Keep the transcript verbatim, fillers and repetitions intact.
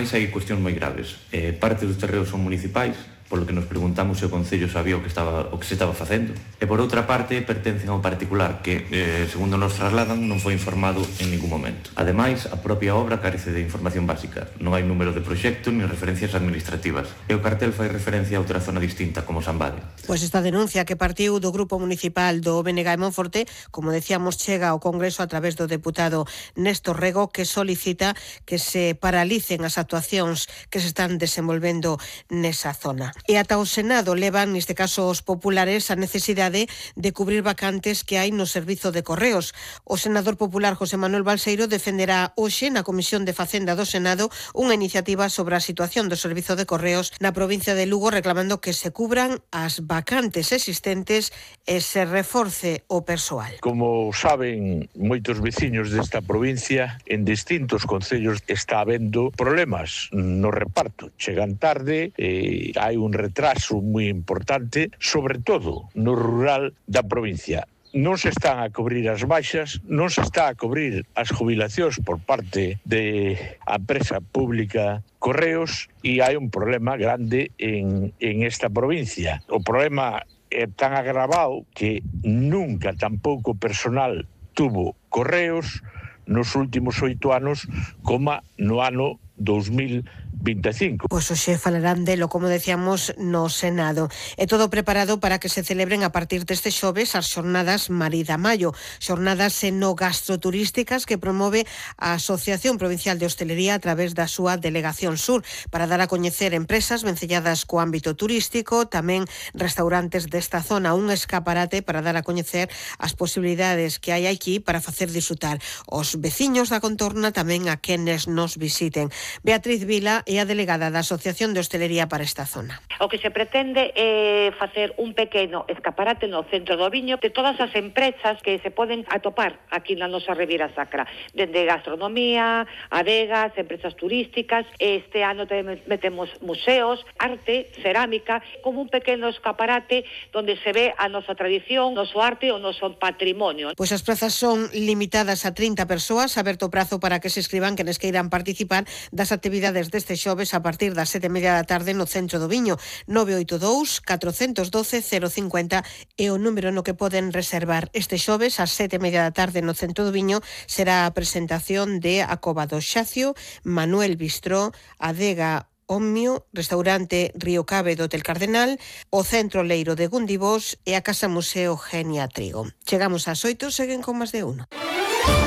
máis hai cuestións moi graves. Eh, parte dos terreos son municipais, polo que nos preguntamos se o Concello sabía o que estaba o que se estaba facendo. E por outra parte, pertencen ao particular que, eh, segundo nos trasladan, non foi informado en ningún momento. Ademais, a propia obra carece de información básica. Non hai número de proxecto nin referencias administrativas. E o cartel fai referencia a outra zona distinta, como San Bade. Pois esta denuncia que partiu do Grupo Municipal do B N G de Monforte, como decíamos, chega ao Congreso a través do deputado Néstor Rego, que solicita que se paralicen as actuacións que se están desenvolvendo nesa zona. E ata o Senado levan, neste caso os populares, a necesidade de cubrir vacantes que hai no servizo de correos. O senador popular José Manuel Balseiro defenderá hoxe na Comisión de Facenda do Senado unha iniciativa sobre a situación do servizo de correos na provincia de Lugo, reclamando que se cubran as vacantes existentes e se reforce o persoal. Como saben moitos veciños desta provincia, en distintos concellos está habendo problemas no reparto. Chegan tarde, e hai un retraso moi importante, sobre todo no rural da provincia. Non se están a cubrir as baixas, non se está a cubrir as jubilacións por parte de a empresa pública Correos, e hai un problema grande en, en esta provincia. O problema é tan agravado que nunca tampouco personal tuvo Correos nos últimos oito anos como no ano dos mil vinte e cinco. Pois hoxe falarán delo, como decíamos, no Senado. É todo preparado para que se celebren a partir deste xoves as xornadas Marida Maio, xornadas enogastroturísticas que promove a Asociación Provincial de Hostelería a través da súa Delegación Sur, para dar a coñecer empresas vencelladas co ámbito turístico, tamén restaurantes desta zona, un escaparate para dar a coñecer as posibilidades que hai aquí para facer disfrutar os veciños da contorna, tamén a quenes nos visiten. Beatriz Vila é a delegada da Asociación de Hostelería para esta zona. O que se pretende é facer un pequeno escaparate no centro do Viño de todas as empresas que se poden atopar aquí na nosa Ribeira Sacra, dende gastronomía, adegas, empresas turísticas. Este ano tamén metemos museos, arte, cerámica, como un pequeno escaparate onde se ve a nosa tradición, noso arte, o noso patrimonio. Pois as prazas son limitadas a trinta persoas, aberto o prazo para que se escriban quenes queiran participar das actividades deste xoves a partir das sete e media da tarde no centro do Viño. Nove oito dous, catro un dos, cero cinco cero é o número no que poden reservar. Este xoves ás sete e media da tarde no centro do Viño será a presentación de A Cova do Xacio, Manuel Bistró, Adega Omnio, Restaurante Río Cabe do Hotel Cardenal, o Centro Leiro de Gundibós e a Casa Museo Genia Trigo. Chegamos ás oito, seguen con máis de uno.